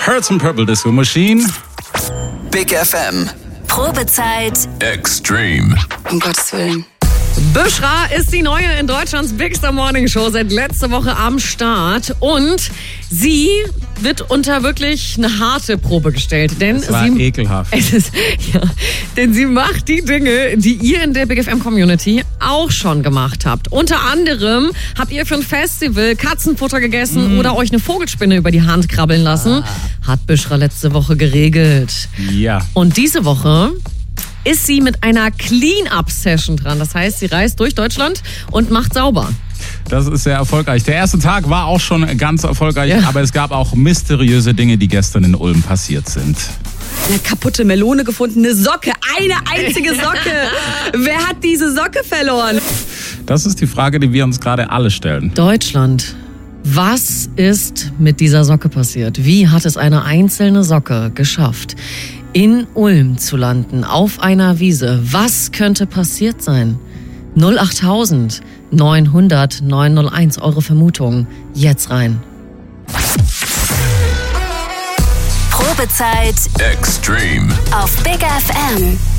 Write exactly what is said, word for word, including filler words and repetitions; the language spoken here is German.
Hertz and Purple Disco Machine. Big F M. Probezeit Extreme. Um Gottes Willen. Büschra ist die neue in Deutschlands Big Star Morning Show seit letzter Woche am Start. Und sie wird unter wirklich eine harte Probe gestellt. Denn Das war sie, ekelhaft. Es ist, ja, denn sie macht die Dinge, die ihr in der Big F M Community auch schon gemacht habt. Unter anderem habt ihr für ein Festival Katzenfutter gegessen mm. oder euch eine Vogelspinne über die Hand krabbeln lassen. Ah. Hat Büschra letzte Woche geregelt. Ja. Und diese Woche ist sie mit einer Clean-Up-Session dran. Das heißt, sie reist durch Deutschland und macht sauber. Das ist sehr erfolgreich. Der erste Tag war auch schon ganz erfolgreich, Ja. aber es gab auch mysteriöse Dinge, die gestern in Ulm passiert sind. Eine kaputte Melone gefunden, eine Socke, eine einzige Socke. Wer hat diese Socke verloren? Das ist die Frage, die wir uns gerade alle stellen. Deutschland. Was ist mit dieser Socke passiert? Wie hat es eine einzelne Socke geschafft, in Ulm zu landen, auf einer Wiese? Was könnte passiert sein? null acht neunhundert neunhunderteins, eure Vermutung. Jetzt rein. Probezeit Extreme. auf Big F M.